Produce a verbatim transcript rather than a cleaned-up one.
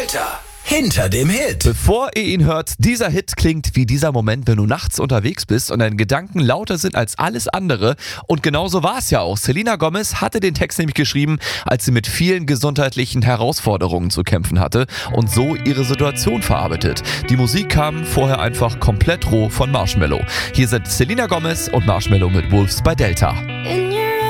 Delta. Hinter dem Hit. Bevor ihr ihn hört, dieser Hit klingt wie dieser Moment, wenn du nachts unterwegs bist und deine Gedanken lauter sind als alles andere. Und genauso war es ja auch. Selena Gomez hatte den Text nämlich geschrieben, als sie mit vielen gesundheitlichen Herausforderungen zu kämpfen hatte und so ihre Situation verarbeitet. Die Musik kam vorher einfach komplett roh von Marshmello. Hier sind Selena Gomez und Marshmello mit Wolves bei Delta. In